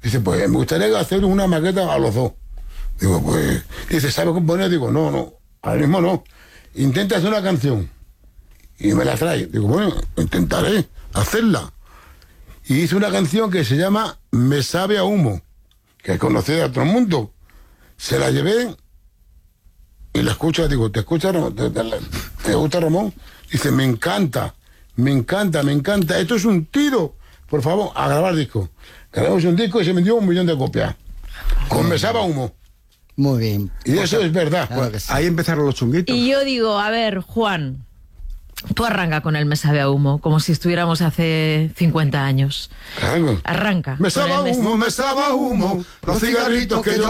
Dice, pues me gustaría hacer una maqueta a los dos. Digo, pues... Dice, ¿sabe componer? Digo, no, ahora mismo no. Intenta hacer una canción. Y me la trae. Digo, bueno, intentaré hacerla. Y hice una canción que se llama Me sabe a humo, que es conocida a todo el mundo. Se la llevé y la escucho, digo, ¿te escucha Ramón? ¿Te gusta Ramón? Dice, me encanta. Esto es un tiro. Por favor, a grabar disco. Grabamos un disco y se vendió 1 millón de copias. Con Me sabe a humo. Muy bien. Y eso es verdad. Claro que sí. Ahí empezaron los chunguitos. Y yo digo, a ver, Juan, tú arranca con el Me sabe a humo, como si estuviéramos hace 50 años. Claro. Arranca. Me sabe a con el humo, me sabe a humo. Los cigarritos que yo